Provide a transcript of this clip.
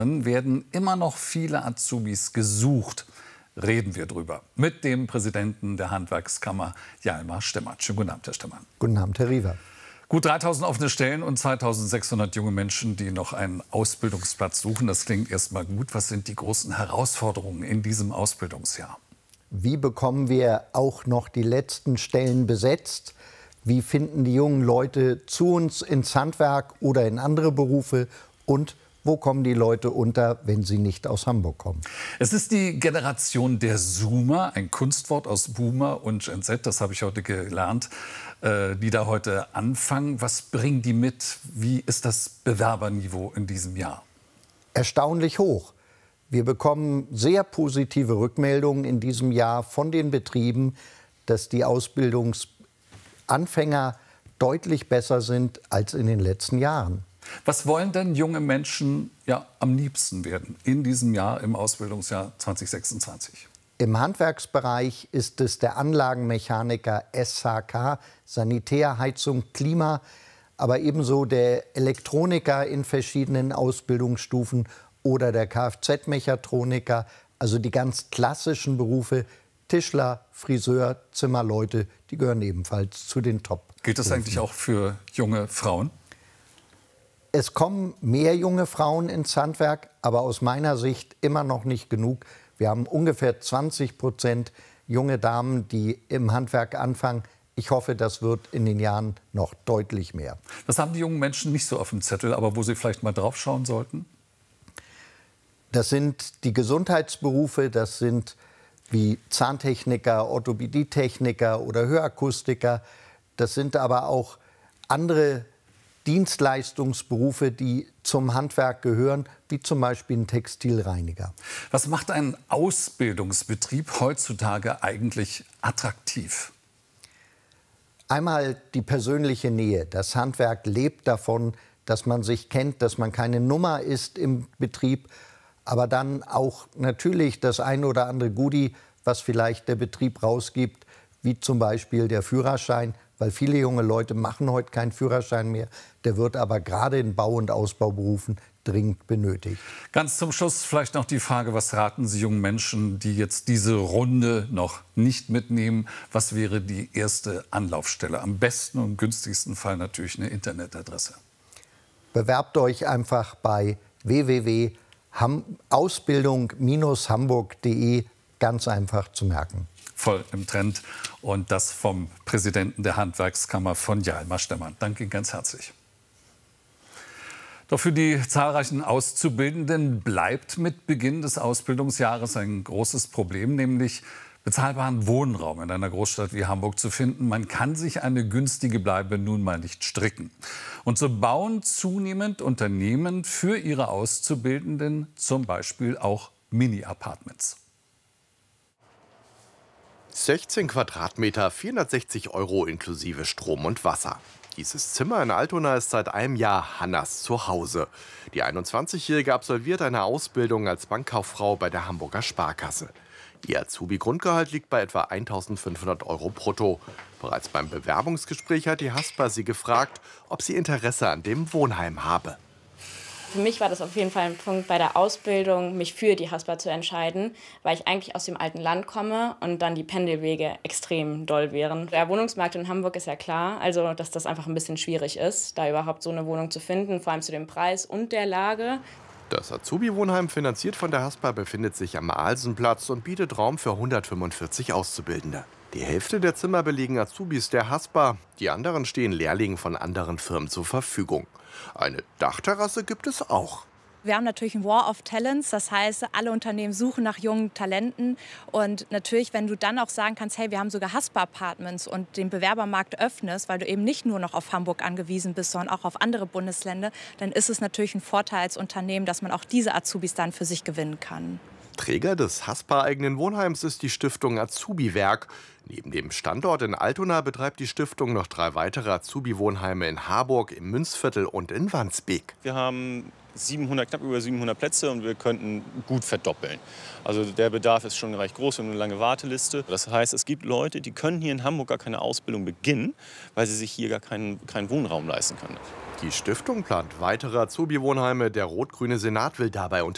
Werden immer noch viele Azubis gesucht. Reden wir drüber mit dem Präsidenten der Handwerkskammer, Hjalmar Stemmert. Schönen guten Abend, Herr Stemmert. Guten Abend, Herr Riewer. Gut 3.000 offene Stellen und 2.600 junge Menschen, die noch einen Ausbildungsplatz suchen. Das klingt erst mal gut. Was sind die großen Herausforderungen in diesem Ausbildungsjahr? Wie bekommen wir auch noch die letzten Stellen besetzt? Wie finden die jungen Leute zu uns ins Handwerk oder in andere Berufe? Und wo kommen die Leute unter, wenn sie nicht aus Hamburg kommen? Es ist die Generation der Zoomer, ein Kunstwort aus Boomer und Gen Z, das habe ich heute gelernt, die da heute anfangen. Was bringen die mit? Wie ist das Bewerberniveau in diesem Jahr? Erstaunlich hoch. Wir bekommen sehr positive Rückmeldungen in diesem Jahr von den Betrieben, dass die Ausbildungsanfänger deutlich besser sind als in den letzten Jahren. Was wollen denn junge Menschen am liebsten werden in diesem Jahr, im Ausbildungsjahr 2026? Im Handwerksbereich ist es der Anlagenmechaniker SHK, Sanitär, Heizung, Klima, aber ebenso der Elektroniker in verschiedenen Ausbildungsstufen oder der Kfz-Mechatroniker, also die ganz klassischen Berufe, Tischler, Friseur, Zimmerleute, die gehören ebenfalls zu den Top. Gilt das eigentlich auch für junge Frauen? Es kommen mehr junge Frauen ins Handwerk, aber aus meiner Sicht immer noch nicht genug. Wir haben ungefähr 20% junge Damen, die im Handwerk anfangen. Ich hoffe, das wird in den Jahren noch deutlich mehr. Das haben die jungen Menschen nicht so auf dem Zettel, aber wo sie vielleicht mal drauf schauen sollten? Das sind die Gesundheitsberufe, das sind wie Zahntechniker, Orthopädietechniker oder Hörakustiker. Das sind aber auch andere Dienstleistungsberufe, die zum Handwerk gehören, wie zum Beispiel ein Textilreiniger. Was macht ein Ausbildungsbetrieb heutzutage eigentlich attraktiv? Einmal die persönliche Nähe. Das Handwerk lebt davon, dass man sich kennt, dass man keine Nummer ist im Betrieb, aber dann auch natürlich das ein oder andere Goodie, was vielleicht der Betrieb rausgibt, wie zum Beispiel der Führerschein, weil viele junge Leute machen heute keinen Führerschein mehr. Der wird aber gerade in Bau- und Ausbauberufen dringend benötigt. Ganz zum Schluss vielleicht noch die Frage, was raten Sie jungen Menschen, die jetzt diese Runde noch nicht mitnehmen? Was wäre die erste Anlaufstelle? Am besten und im günstigsten Fall natürlich eine Internetadresse. Bewerbt euch einfach bei www.ausbildung-hamburg.de, ganz einfach zu merken. Voll im Trend. Und das vom Präsidenten der Handwerkskammer von Hjalmar Stemmert. Danke Ihnen ganz herzlich. Doch für die zahlreichen Auszubildenden bleibt mit Beginn des Ausbildungsjahres ein großes Problem, nämlich bezahlbaren Wohnraum in einer Großstadt wie Hamburg zu finden. Man kann sich eine günstige Bleibe nun mal nicht stricken. Und so bauen zunehmend Unternehmen für ihre Auszubildenden zum Beispiel auch Mini-Apartments. 16 Quadratmeter, 460 € inklusive Strom und Wasser. Dieses Zimmer in Altona ist seit einem Jahr Hannas Zuhause. Die 21-Jährige absolviert eine Ausbildung als Bankkauffrau bei der Hamburger Sparkasse. Ihr Azubi-Grundgehalt liegt bei etwa 1.500 € brutto. Bereits beim Bewerbungsgespräch hat die Haspa sie gefragt, ob sie Interesse an dem Wohnheim habe. Für mich war das auf jeden Fall ein Punkt bei der Ausbildung, mich für die Haspa zu entscheiden, weil ich eigentlich aus dem alten Land komme und dann die Pendelwege extrem doll wären. Der Wohnungsmarkt in Hamburg ist ja klar, also dass das einfach ein bisschen schwierig ist, da überhaupt so eine Wohnung zu finden, vor allem zu dem Preis und der Lage. Das Azubi-Wohnheim, finanziert von der Haspa, befindet sich am Alsenplatz und bietet Raum für 145 Auszubildende. Die Hälfte der Zimmer belegen Azubis der Haspa, die anderen stehen Lehrlingen von anderen Firmen zur Verfügung. Eine Dachterrasse gibt es auch. Wir haben natürlich ein War of Talents, das heißt, alle Unternehmen suchen nach jungen Talenten. Und natürlich, wenn du dann auch sagen kannst, hey, wir haben sogar Haspa-Apartments und den Bewerbermarkt öffnest, weil du eben nicht nur noch auf Hamburg angewiesen bist, sondern auch auf andere Bundesländer, dann ist es natürlich ein Vorteil als Unternehmen, dass man auch diese Azubis dann für sich gewinnen kann. Träger des Haspa-eigenen Wohnheims ist die Stiftung Azubi-Werk. Neben dem Standort in Altona betreibt die Stiftung noch 3 weitere Azubi-Wohnheime in Harburg, im Münzviertel und in Wandsbek. Wir haben knapp über 700 Plätze und wir könnten gut verdoppeln. Also der Bedarf ist schon recht groß und eine lange Warteliste. Das heißt, es gibt Leute, die können hier in Hamburg gar keine Ausbildung beginnen, weil sie sich hier gar keinen Wohnraum leisten können. Die Stiftung plant weitere Azubi-Wohnheime. Der rot-grüne Senat will dabei